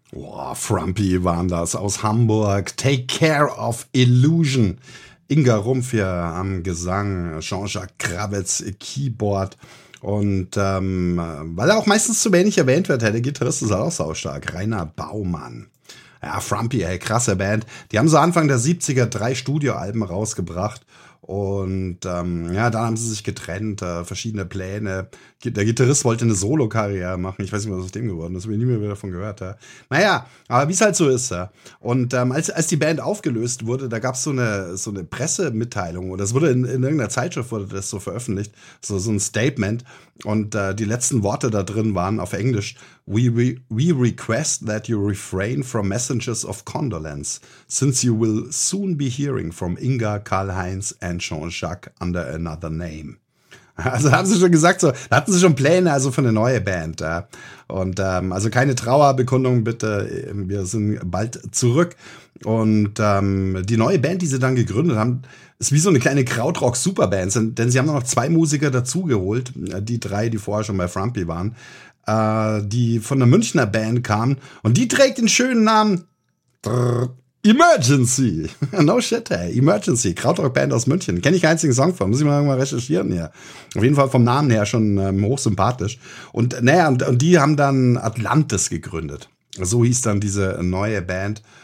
Boah, Frumpy waren das aus Hamburg. Take Care of Illusion. Inga Rumpf hier am Gesang, Jean-Jacques Krawitz Keyboard. Und weil er auch meistens zu wenig erwähnt wird, der Gitarrist ist auch saustark. Rainer Baumann. Ja, Frumpy, ey, krasse Band. Die haben so Anfang der 70er 3 Studioalben rausgebracht. Und ja, dann haben sie sich getrennt, verschiedene Pläne. Der Gitarrist wollte eine Solo-Karriere machen. Ich weiß nicht, was aus dem geworden ist. Ich habe nie mehr davon gehört. Ja. Naja, aber wie es halt so ist. Ja. Und als die Band aufgelöst wurde, da gab es so eine Pressemitteilung. Oder es wurde in irgendeiner Zeitschrift wurde das so veröffentlicht. So ein Statement. Und die letzten Worte da drin waren auf Englisch: We request that you refrain from messages of condolence, since you will soon be hearing from Inga, Karl-Heinz and Jean-Jacques under another name. Also haben sie schon gesagt, so, da hatten sie schon Pläne, also für eine neue Band. Ja. Und also keine Trauerbekundung, bitte, wir sind bald zurück. Und die neue Band, die sie dann gegründet haben, ist wie so eine kleine Krautrock-Superband, denn sie haben noch 2 Musiker dazugeholt, die 3, die vorher schon bei Frumpy waren, die von der Münchner Band kamen. Und die trägt den schönen Namen Emergency. No shit, hey. Emergency. Krautrock-Band aus München. Kenne ich keinen einzigen Song von. Muss ich mal irgendwann recherchieren hier. Auf jeden Fall vom Namen her schon hochsympathisch. Und naja, und die haben dann Atlantis gegründet. So hieß dann diese neue Band.